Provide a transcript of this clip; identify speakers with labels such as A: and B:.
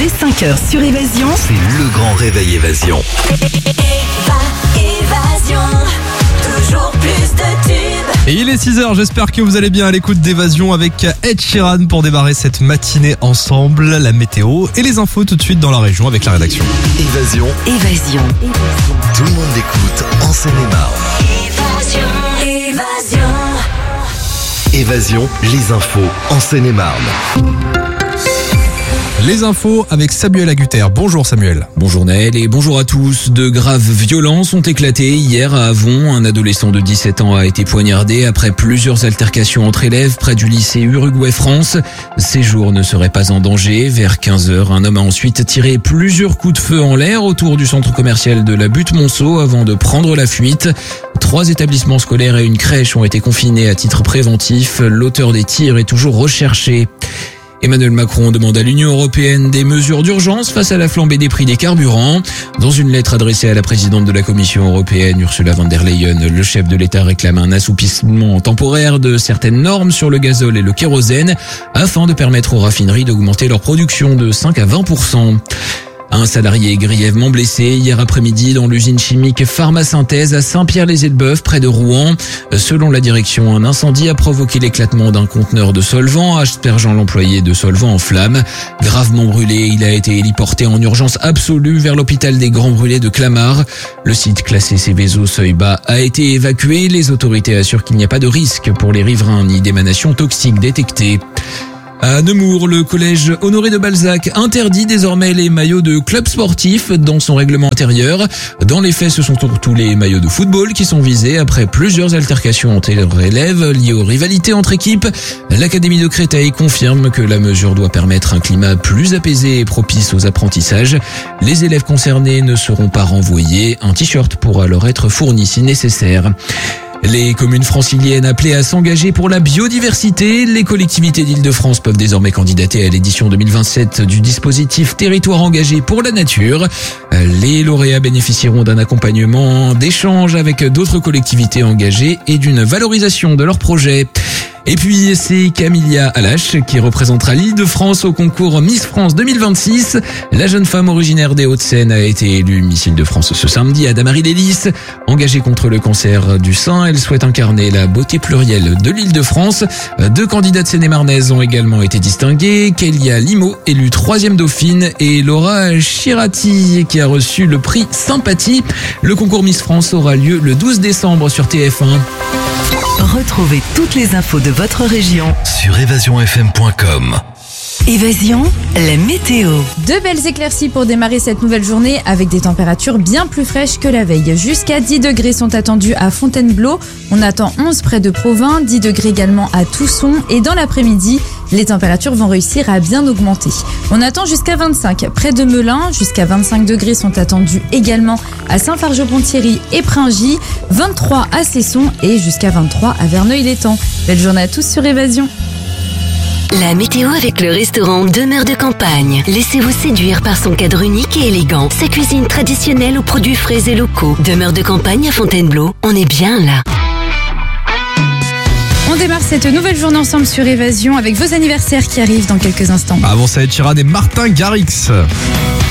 A: Dès 5h sur Évasion,
B: C'est le grand réveil Évasion.
C: Évasion, toujours plus de tubes.
D: Et il est 6h, j'espère que vous allez bien à l'écoute d'Évasion avec Ed Sheeran pour démarrer cette matinée ensemble, la météo et les infos tout de suite dans la région avec la rédaction.
B: Évasion, tout le monde l'écoute en Seine-et-Marne. Évasion, les infos en Seine-et-Marne.
D: Les infos avec Samuel Agutter. Bonjour Samuel.
E: Bonjour Naël et bonjour à tous. De graves violences ont éclaté hier à Avon. Un adolescent de 17 ans a été poignardé après plusieurs altercations entre élèves près du lycée Uruguay-France. Ses jours ne seraient pas en danger. Vers 15h, un homme a ensuite tiré plusieurs coups de feu en l'air autour du centre commercial de la Butte-Monceau avant de prendre la fuite. 3 établissements scolaires et une crèche ont été confinés à titre préventif. L'auteur des tirs est toujours recherché. Emmanuel Macron demande à l'Union européenne des mesures d'urgence face à la flambée des prix des carburants. Dans une lettre adressée à la présidente de la Commission européenne, Ursula von der Leyen, le chef de l'État réclame un assouplissement temporaire de certaines normes sur le gazole et le kérosène afin de permettre aux raffineries d'augmenter leur production de 5 à 20%. Un salarié est grièvement blessé hier après-midi dans l'usine chimique Pharmasynthèse à Saint-Pierre-les-Elbeuf près de Rouen. Selon la direction, un incendie a provoqué l'éclatement d'un conteneur de solvant, aspergeant l'employé de solvant en flammes. Gravement brûlé, il a été héliporté en urgence absolue vers l'hôpital des Grands Brûlés de Clamart. Le site classé Céveso seuil bas a été évacué. Les autorités assurent qu'il n'y a pas de risque pour les riverains ni d'émanations toxiques détectées. À Nemours, le collège Honoré de Balzac interdit désormais les maillots de clubs sportifs dans son règlement intérieur. Dans les faits, ce sont surtout les maillots de football qui sont visés après plusieurs altercations entre élèves liées aux rivalités entre équipes. L'Académie de Créteil confirme que la mesure doit permettre un climat plus apaisé et propice aux apprentissages. Les élèves concernés ne seront pas renvoyés. Un t-shirt pourra leur être fourni si nécessaire. Les communes franciliennes appelées à s'engager pour la biodiversité. Les collectivités d'Île-de-France peuvent désormais candidater à l'édition 2027 du dispositif Territoire engagé pour la nature. Les lauréats bénéficieront d'un accompagnement d'échange avec d'autres collectivités engagées et d'une valorisation de leurs projets. Et puis, c'est Camilia Alache qui représentera l'Île-de-France au concours Miss France 2026. La jeune femme originaire des Hauts-de-Seine a été élue Miss Île-de-France ce samedi à Damary-les-Lys. Engagée contre le cancer du sein, elle souhaite incarner la beauté plurielle de l'Île-de-France. 2 candidates seine-et-marnaises ont également été distinguées. Kélia Limo, élue 3e dauphine, et Laura Chirati, qui a reçu le prix Sympathie. Le concours Miss France aura lieu le 12 décembre sur TF1.
A: retrouvez toutes les infos de votre région.
B: Sur évasionfm.com.
A: Évasion, la météo.
F: De belles éclaircies pour démarrer cette nouvelle journée avec des températures bien plus fraîches que la veille. Jusqu'à 10 degrés sont attendus à Fontainebleau. On attend 11 près de Provins, 10 degrés également à Tousson. Et dans l'après-midi, les températures vont réussir à bien augmenter. On attend jusqu'à 25 près de Melun. Jusqu'à 25 degrés sont attendus également à Saint-Fargeau-Pont-Thierry et Pringy. 23 à Cesson et jusqu'à 23 à Verneuil-l'Étang. Belle journée à tous sur Évasion.
C: La météo avec le restaurant Demeure de Campagne. Laissez-vous séduire par son cadre unique et élégant. Sa cuisine traditionnelle aux produits frais et locaux. Demeure de Campagne à Fontainebleau. On est bien là.
F: On démarre cette nouvelle journée ensemble sur Évasion avec vos anniversaires qui arrivent dans quelques instants.
D: Avant ça, Ed Sheeran et Martin Garrix.